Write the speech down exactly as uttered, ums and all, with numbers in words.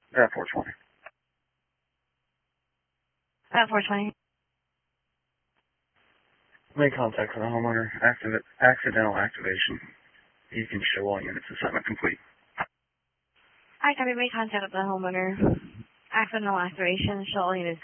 At four twenty. At four twenty. Make contact with the homeowner. Activ- accidental activation. You can show all units. Assignment complete. I copy. Make contact with the homeowner. Accidental activation. Show all units